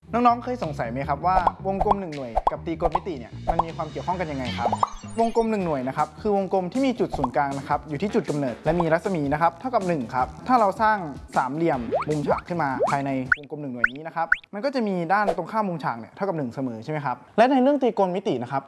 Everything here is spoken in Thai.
น้องๆเคยสงสัยไหมครับว่าวงกลม1หน่วยกับตรีโกณมิติเนี่ยมันมีความเกี่ยวข้องกันยังไงครับวงกลม1หน่วยนะครับคือวงกลมที่มีจุดศูนย์กลางนะครับอยู่ที่จุดกำเนิดและมีรัศมีนะครับเท่ากับ1ครับถ้าเราสร้างสามเหลี่ยมมุมฉากขึ้นมาภายในวงกลม1หน่วยนี้นะครับมันก็จะมีด้านตรงข้ามมุมฉากเนี่ยเท่ากับ1เสมอใช่ไหมครับและในเรื่องตรีโกณมิตินะครับ